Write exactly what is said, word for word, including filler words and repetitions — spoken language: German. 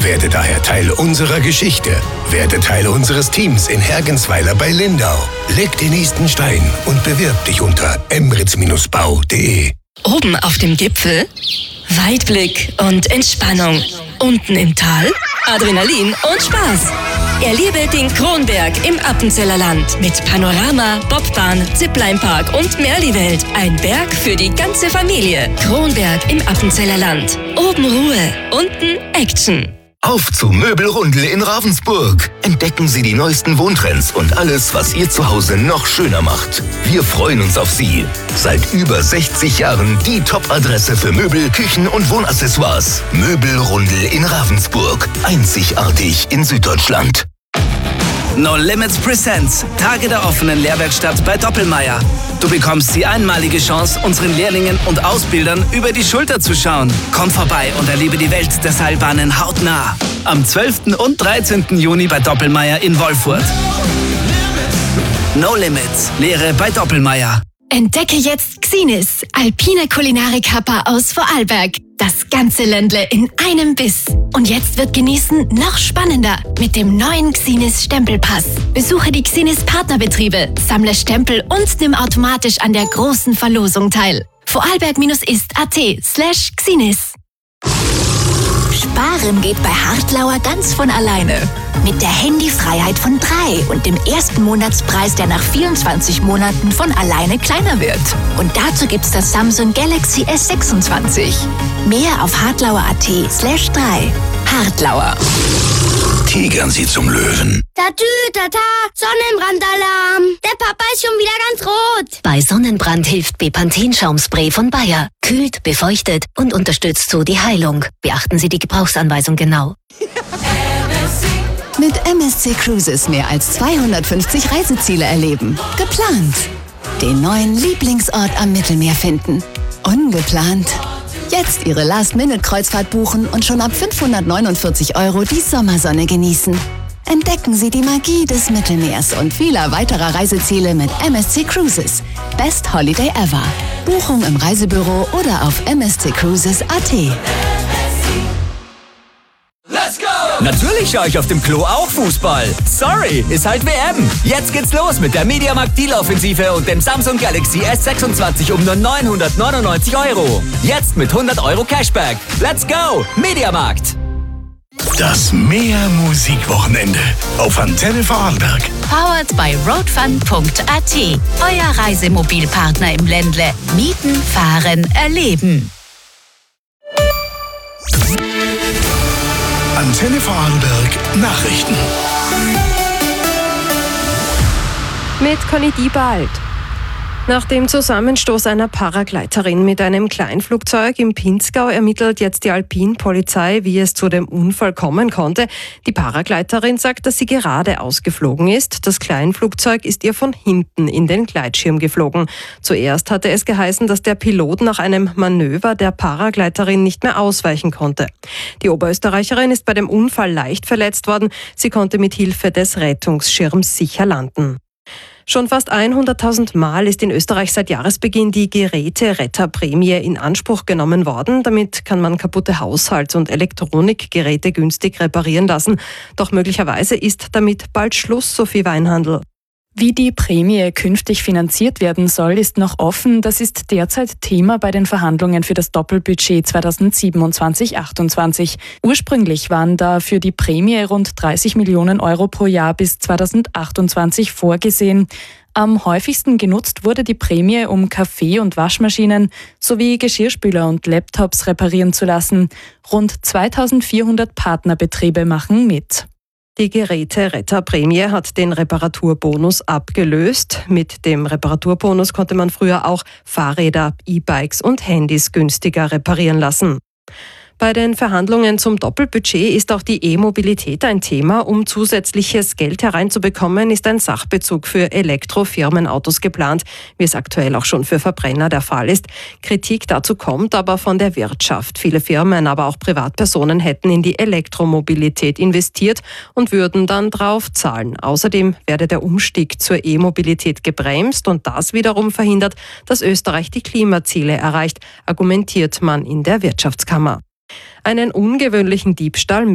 Werde daher Teil unserer Geschichte. Werde Teil unseres Teams in Hergensweiler bei Lindau. Leg den nächsten Stein und bewirb dich unter emritz Bindestrich bau punkt de. Oben auf dem Gipfel Weitblick und Entspannung. Unten im Tal Adrenalin und Spaß. Erlebe den Kronberg im Appenzeller Land mit Panorama, Bobbahn, Ziplinepark und Merli-Welt. Ein Berg für die ganze Familie. Kronberg im Appenzeller Land. Oben Ruhe, unten Action. Auf zu Möbelrundel in Ravensburg. Entdecken Sie die neuesten Wohntrends und alles, was Ihr Zuhause noch schöner macht. Wir freuen uns auf Sie. Seit über sechzig Jahren die Top-Adresse für Möbel, Küchen und Wohnaccessoires. Möbelrundel in Ravensburg. Einzigartig in Süddeutschland. No Limits Presents. Tage der offenen Lehrwerkstatt bei Doppelmayr. Du bekommst die einmalige Chance, unseren Lehrlingen und Ausbildern über die Schulter zu schauen. Komm vorbei und erlebe die Welt der Seilbahnen hautnah. Am zwölften und dreizehnten Juni bei Doppelmayr in Wolfurt. No Limits. Lehre bei Doppelmayr. Entdecke jetzt Xinis, alpine Kulinarik-Happer aus Vorarlberg. Das ganze Ländle in einem Biss. Und jetzt wird Genießen noch spannender mit dem neuen Xinis Stempelpass. Besuche die Xinis Partnerbetriebe, sammle Stempel und nimm automatisch an der großen Verlosung teil. Vorarlberg-ist.at slash Xinis. Sparen geht bei Hartlauer ganz von alleine. Mit der Handyfreiheit von drei und dem ersten Monatspreis, der nach vierundzwanzig Monaten von alleine kleiner wird. Und dazu gibt's das Samsung Galaxy S sechsundzwanzig. Mehr auf hartlauer.at slash drei. Hartlauer. Tigern Sie zum Löwen. Tatü, tata, Sonnenbrandalarm. Der Papa ist schon wieder ganz rot. Bei Sonnenbrand hilft Bepanthen-Schaumspray von Bayer. Kühlt, befeuchtet und unterstützt so die Heilung. Beachten Sie die Gebrauchsanweisung genau. Mit M S C Cruises mehr als zweihundertfünfzig Reiseziele erleben. Geplant. Den neuen Lieblingsort am Mittelmeer finden. Ungeplant. Jetzt Ihre Last-Minute-Kreuzfahrt buchen und schon ab fünfhundertneunundvierzig Euro die Sommersonne genießen. Entdecken Sie die Magie des Mittelmeers und vieler weiterer Reiseziele mit M S C Cruises. Best Holiday ever. Buchung im Reisebüro oder auf m s c cruises punkt a t. Let's go! Natürlich schaue ich auf dem Klo auch Fußball. Sorry, ist halt W M. Jetzt geht's los mit der Mediamarkt Deal-Offensive und dem Samsung Galaxy S sechsundzwanzig um nur neunhundertneunundneunzig Euro. Jetzt mit hundert Euro Cashback. Let's go! Mediamarkt. Das Meer-Musik-Wochenende auf Antenne Vorarlberg. Powered by roadfun punkt a t. Euer Reisemobilpartner im Ländle. Mieten, fahren, erleben. Antenne Vorarlberg Nachrichten. Mit Conny Diebald. Nach dem Zusammenstoß einer Paragleiterin mit einem Kleinflugzeug im Pinzgau ermittelt jetzt die Alpin-Polizei, wie es zu dem Unfall kommen konnte. Die Paragleiterin sagt, dass sie geradeaus geflogen ist. Das Kleinflugzeug ist ihr von hinten in den Gleitschirm geflogen. Zuerst hatte es geheißen, dass der Pilot nach einem Manöver der Paragleiterin nicht mehr ausweichen konnte. Die Oberösterreicherin ist bei dem Unfall leicht verletzt worden. Sie konnte mit Hilfe des Rettungsschirms sicher landen. Schon fast hunderttausend Mal ist in Österreich seit Jahresbeginn die Geräte-Retterprämie in Anspruch genommen worden. Damit kann man kaputte Haushalts- und Elektronikgeräte günstig reparieren lassen. Doch möglicherweise ist damit bald Schluss, Sophie Weinhandl. Wie die Prämie künftig finanziert werden soll, ist noch offen. Das ist derzeit Thema bei den Verhandlungen für das Doppelbudget zweitausendsiebenundzwanzig achtundzwanzig. Ursprünglich waren da für die Prämie rund dreißig Millionen Euro pro Jahr bis zweitausendachtundzwanzig vorgesehen. Am häufigsten genutzt wurde die Prämie, um Kaffee- und Waschmaschinen sowie Geschirrspüler und Laptops reparieren zu lassen. Rund zweitausendvierhundert Partnerbetriebe machen mit. Die Geräte-Retterprämie hat den Reparaturbonus abgelöst. Mit dem Reparaturbonus konnte man früher auch Fahrräder, E-Bikes und Handys günstiger reparieren lassen. Bei den Verhandlungen zum Doppelbudget ist auch die E-Mobilität ein Thema. Um zusätzliches Geld hereinzubekommen, ist ein Sachbezug für Elektrofirmenautos geplant, wie es aktuell auch schon für Verbrenner der Fall ist. Kritik dazu kommt aber von der Wirtschaft. Viele Firmen, aber auch Privatpersonen hätten in die Elektromobilität investiert und würden dann drauf zahlen. Außerdem werde der Umstieg zur E-Mobilität gebremst und das wiederum verhindert, dass Österreich die Klimaziele erreicht, argumentiert man in der Wirtschaftskammer. Einen ungewöhnlichen Diebstahl